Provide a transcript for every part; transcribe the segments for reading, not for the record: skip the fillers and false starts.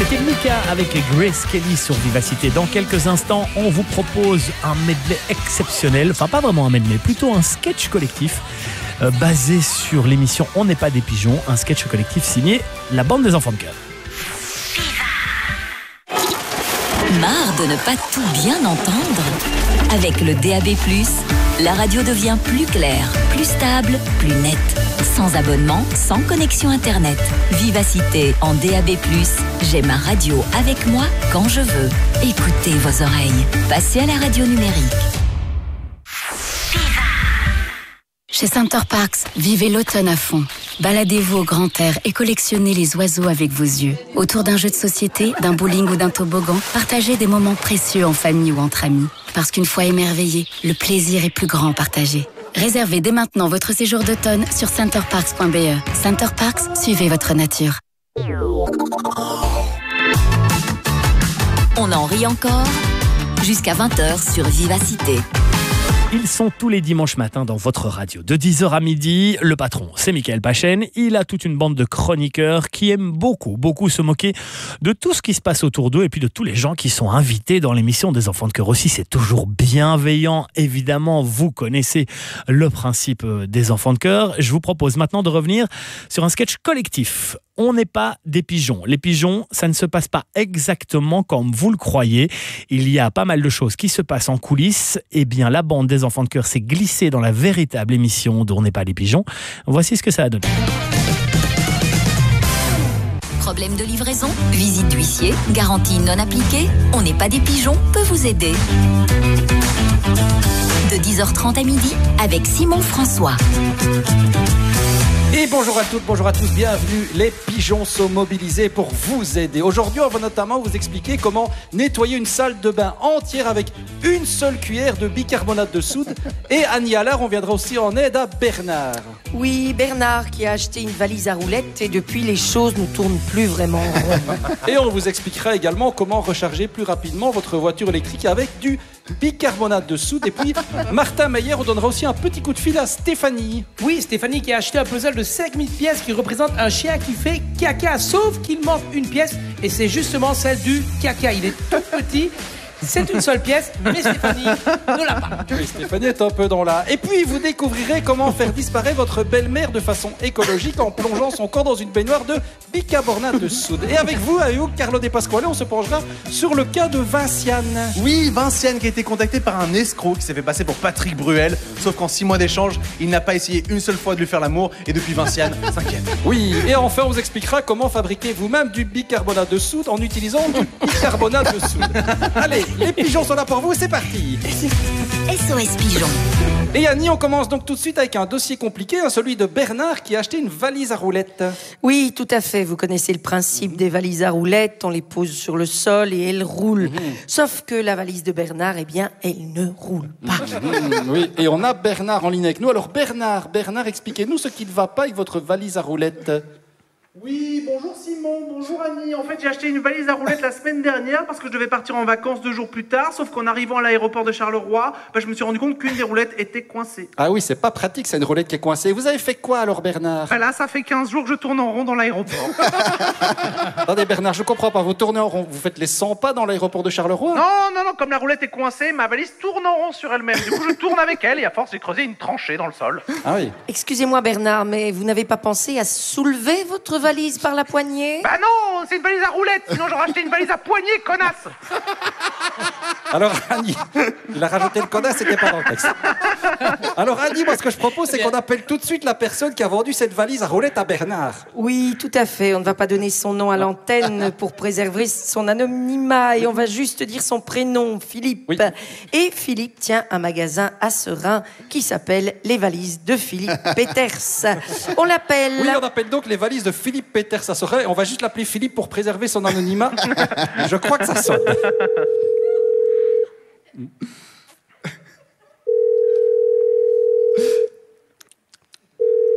C'était Mika avec Grace Kelly sur Vivacité. Dans quelques instants, on vous propose un medley exceptionnel. Enfin, pas vraiment un medley, plutôt un sketch collectif basé sur l'émission On n'est pas des pigeons. Un sketch collectif signé la bande des enfants de cœur. Marre de ne pas tout bien entendre? Avec le DAB+, la radio devient plus claire, plus stable, plus nette. Sans abonnement, sans connexion Internet. Vivacité en DAB+, j'ai ma radio avec moi quand je veux. Écoutez vos oreilles. Passez à la radio numérique. Chez Center Parcs, vivez l'automne à fond. Baladez-vous au grand air et collectionnez les oiseaux avec vos yeux. Autour d'un jeu de société, d'un bowling ou d'un toboggan, partagez des moments précieux en famille ou entre amis. Parce qu'une fois émerveillé, le plaisir est plus grand partagé. Réservez dès maintenant votre séjour d'automne sur centerparks.be. Center Parcs, suivez votre nature. On en rit encore jusqu'à 20h sur Vivacité. Ils sont tous les dimanches matins dans votre radio. De 10h à midi, le patron, c'est Mickaël Pachen. Il a toute une bande de chroniqueurs qui aiment beaucoup se moquer de tout ce qui se passe autour d'eux et puis de tous les gens qui sont invités dans l'émission des enfants de cœur aussi. C'est toujours bienveillant. Évidemment, vous connaissez le principe des enfants de cœur. Je vous propose maintenant de revenir sur un sketch collectif. On n'est pas des pigeons. Les pigeons, ça ne se passe pas exactement comme vous le croyez. Il y a pas mal de choses qui se passent en coulisses. Eh bien, la bande des enfants de cœur s'est glissée dans la véritable émission d'On n'est pas des pigeons. Voici ce que ça a donné. Problème de livraison, visite d'huissier, garantie non appliquée, On n'est pas des pigeons peut vous aider. De 10h30 à midi avec Simon François. Et bonjour à toutes, bonjour à tous, bienvenue. Les pigeons sont mobilisés pour vous aider. Aujourd'hui, on va notamment vous expliquer comment nettoyer une salle de bain entière avec une seule cuillère de bicarbonate de soude. Et Annie Allard, on viendra aussi en aide à Bernard. Oui, Bernard qui a acheté une valise à roulettes et depuis les choses ne tournent plus vraiment rond. Et on vous expliquera également comment recharger plus rapidement votre voiture électrique avec du bicarbonate de soude. Et puis, Martin Meyer, on donnera aussi un petit coup de fil à Stéphanie. Oui, Stéphanie qui a acheté un puzzle de 5000 pièces qui représente un chien qui fait caca, sauf qu'il manque une pièce et c'est justement celle du caca. Il est tout petit. C'est une seule pièce, mais Stéphanie ne l'a pas. Oui, Stéphanie est un peu dans la... Et puis, vous découvrirez comment faire disparaître votre belle-mère de façon écologique en plongeant son corps dans une baignoire de bicarbonate de soude. Et avec vous, Ayoub, Carlo De Pasquale, on se penchera sur le cas de Vinciane. Oui, Vinciane qui a été contacté par un escroc qui s'est fait passer pour Patrick Bruel. Sauf qu'en 6 mois d'échange, il n'a pas essayé une seule fois de lui faire l'amour. Et depuis, Vinciane s'inquiète. Oui, et enfin, on vous expliquera comment fabriquer vous-même du bicarbonate de soude en utilisant du bicarbonate de soude. Allez, les pigeons sont là pour vous, c'est parti. SOS Pigeons. Et Annie, on commence donc tout de suite avec un dossier compliqué, celui de Bernard qui a acheté une valise à roulettes. Oui, tout à fait. Vous connaissez le principe des valises à roulettes. On les pose sur le sol et elles roulent. Sauf que la valise de Bernard, eh bien, elle ne roule pas. Oui, et on a Bernard en ligne avec nous. Alors Bernard, expliquez-nous ce qui ne va pas avec votre valise à roulettes. Oui, bonjour Simon, bonjour Annie. En fait, j'ai acheté une valise à roulettes la semaine dernière parce que je devais partir en vacances 2 jours plus tard. Sauf qu'en arrivant à l'aéroport de Charleroi, je me suis rendu compte qu'une des roulettes était coincée. Ah oui, c'est pas pratique, c'est une roulette qui est coincée. Vous avez fait quoi alors, Bernard? Là, ça fait 15 jours que je tourne en rond dans l'aéroport. Attendez, Bernard, je comprends pas. Vous tournez en rond, vous faites les 100 pas dans l'aéroport de Charleroi? Non, comme la roulette est coincée, ma valise tourne en rond sur elle-même. Du coup, je tourne avec elle et à force, j'ai creusé une tranchée dans le sol. Ah oui. Excusez-moi Bernard, mais vous n'avez pas pensé à soulever votre valise par la poignée? Bah non, c'est une valise à roulettes, sinon j'aurais acheté une valise à poignée, connasse. Alors Annie, il a rajouté le connasse, c'était pas dans le texte. Alors Annie, moi ce que je propose, c'est qu'on appelle tout de suite la personne qui a vendu cette valise à roulettes à Bernard. Oui, tout à fait. On ne va pas donner son nom à l'antenne pour préserver son anonymat et on va juste dire son prénom, Philippe. Oui. Et Philippe tient un magasin à Serein qui s'appelle Les Valises de Philippe Peters. On l'appelle... Oui, on appelle donc les valises de Philippe Peters à Serein. On va juste l'appeler Philippe pour préserver son anonymat. Je crois que ça sonne.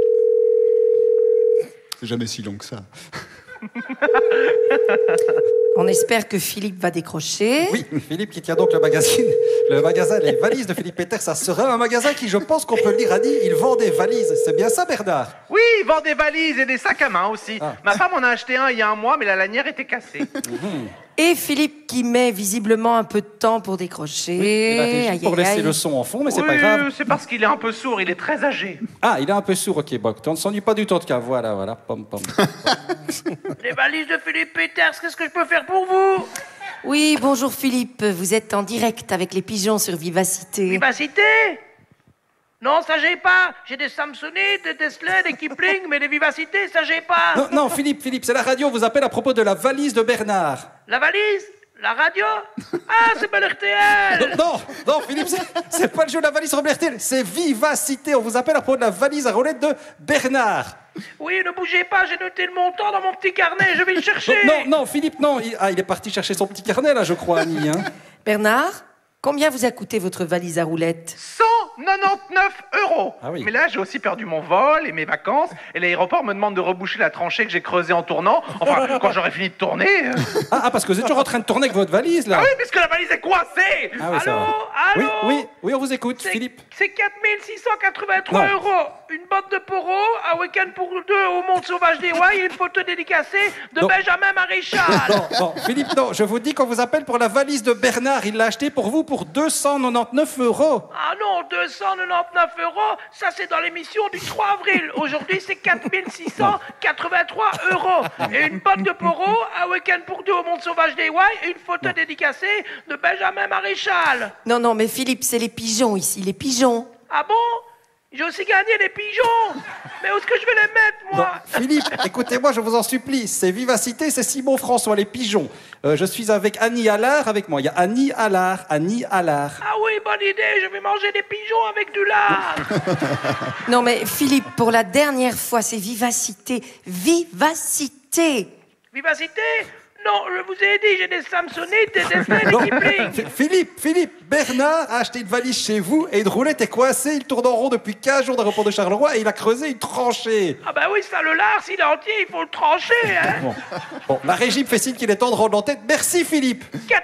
C'est jamais si long que ça. On espère que Philippe va décrocher. Oui, Philippe qui tient donc le magasin Les Valises de Philippe Peters. Ça sera un magasin qui, je pense qu'on peut le dire, a dit, il vend des valises. C'est bien ça, Bernard? Oui, il vend des valises et des sacs à main aussi. Ma femme en a acheté un il y a un mois, mais la lanière était cassée. Et Philippe qui met visiblement un peu de temps pour décrocher. Pour laisser le son en fond, mais c'est pas grave. C'est parce qu'il est un peu sourd, il est très âgé. Ah, il est un peu sourd, ok, bon, on ne s'ennuie pas du tout en tout cas. Voilà, pom. Les valises de Philippe Peters, qu'est-ce que je peux faire pour vous? Oui, bonjour Philippe, vous êtes en direct avec les pigeons sur Vivacité. Vivacité? Non, ça j'ai pas. J'ai des Samsonite, des Tesla, des Kipling, mais des Vivacités, ça j'ai pas. Non, Philippe, c'est la radio, on vous appelle à propos de la valise de Bernard. La valise? La radio? Ah, c'est pas l'RTL. Non, Philippe, c'est pas le jeu de la valise sur RTL, c'est Vivacité. On vous appelle à propos de la valise à roulettes de Bernard. Oui, ne bougez pas, j'ai noté le montant dans mon petit carnet, je vais le chercher. Non, Philippe, non. Il est parti chercher son petit carnet, là, je crois, Annie. Hein. Bernard, combien vous a coûté votre valise à roulettes? 199 €. Ah oui. Mais là, j'ai aussi perdu mon vol et mes vacances. Et l'aéroport me demande de reboucher la tranchée que j'ai creusée en tournant. Enfin, quand j'aurai fini de tourner. Ah, parce que vous êtes toujours en train de tourner avec votre valise, là. Ah oui, puisque la valise est coincée. Ah oui, Allô? Oui, on vous écoute, Philippe. C'est 4683 €. Une botte de poro, un week-end pour deux au Monde Sauvage des Ouailles et une photo dédicacée de Benjamin Maréchal. Non, Philippe, non. Je vous dis qu'on vous appelle pour la valise de Bernard. Il l'a acheté pour vous pour 299 €. Ah non, 299 €, ça c'est dans l'émission du 3 avril. Aujourd'hui, c'est 4683 €. Et une botte de poro, un week-end pour deux au Monde Sauvage des Ouailles et une photo dédicacée de Benjamin Maréchal. Non, mais Philippe, c'est les pigeons ici, les pigeons. Ah bon? J'ai aussi gagné des pigeons. Mais où est-ce que je vais les mettre, moi? Non, Philippe, écoutez-moi, je vous en supplie. C'est Vivacité, c'est Simon François, les pigeons. Je suis avec Annie Allard avec moi. Il y a Annie Allard. Ah oui, bonne idée, je vais manger des pigeons avec du lard. Non, mais Philippe, pour la dernière fois, c'est Vivacité. Vivacité. Vivacité? Non, je vous ai dit, j'ai des Samsonite, des Tesla et des Kipling. Philippe, Bernard a acheté une valise chez vous et une roulette est coincée. Il tourne en rond depuis 15 jours d'aéroport de Charleroi et il a creusé une tranchée. Ah bah oui, ça le lard, s'il est entier, il faut le trancher, hein. Bon, la régie me fait signe qu'il est temps de rendre l'entête. Merci, Philippe.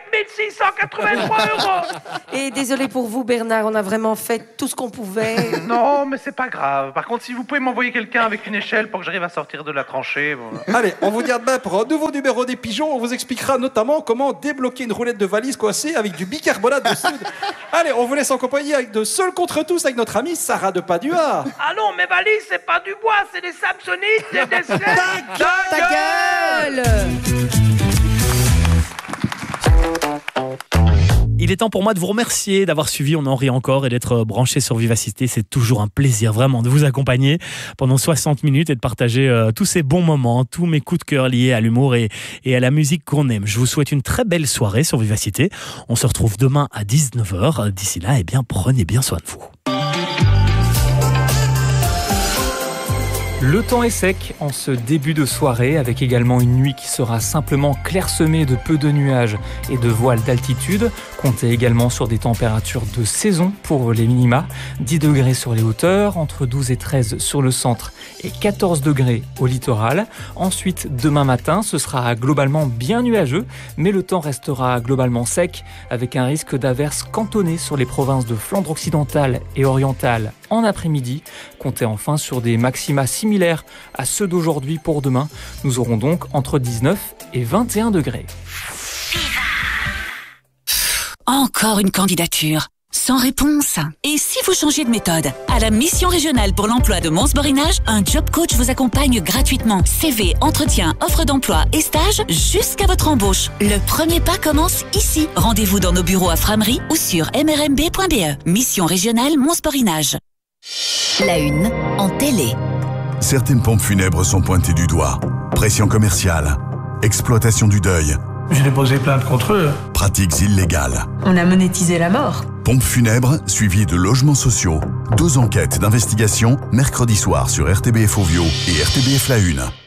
4683 €. Et désolé pour vous, Bernard, on a vraiment fait tout ce qu'on pouvait. Non, mais c'est pas grave. Par contre, si vous pouvez m'envoyer quelqu'un avec une échelle pour que j'arrive à sortir de la tranchée. Bon. Allez, on vous dit à demain pour un nouveau numéro des pigeons. On vous expliquera notamment comment débloquer une roulette de valise coincée avec du bicarbonate de soude. Allez, on vous laisse en compagnie avec de Seul contre tous avec notre amie Sarah de Padua. Ah non, mes valises, c'est pas du bois, c'est des Samsonite, des Tesla. Ta gueule! Il est temps pour moi de vous remercier d'avoir suivi On en rit encore et d'être branché sur Vivacité. C'est toujours un plaisir vraiment de vous accompagner pendant 60 minutes et de partager tous ces bons moments, tous mes coups de cœur liés à l'humour et à la musique qu'on aime. Je vous souhaite une très belle soirée sur Vivacité. On se retrouve demain à 19h. D'ici là, eh bien, prenez bien soin de vous. Le temps est sec en ce début de soirée, avec également une nuit qui sera simplement clairsemée de peu de nuages et de voiles d'altitude. Comptez également sur des températures de saison pour les minima. 10 degrés sur les hauteurs, entre 12 et 13 sur le centre et 14 degrés au littoral. Ensuite, demain matin, ce sera globalement bien nuageux, mais le temps restera globalement sec, avec un risque d'averses cantonnées sur les provinces de Flandre occidentale et orientale en après-midi. Comptez enfin sur des maxima similaires à ceux d'aujourd'hui pour demain. Nous aurons donc entre 19 et 21 degrés. Encore une candidature. Sans réponse. Et si vous changez de méthode? À la mission régionale pour l'emploi de Mons-Borinage, un job coach vous accompagne gratuitement. CV, entretien, offre d'emploi et stage jusqu'à votre embauche. Le premier pas commence ici. Rendez-vous dans nos bureaux à Framery ou sur mrmb.be. Mission régionale Mons-Borinage. La une en télé. Certaines pompes funèbres sont pointées du doigt. Pression commerciale, exploitation du deuil. J'ai déposé plainte contre eux. Pratiques illégales. On a monétisé la mort. Pompes funèbres suivies de logements sociaux. 2 enquêtes d'investigation mercredi soir sur RTBF Ovio et RTBF La Une.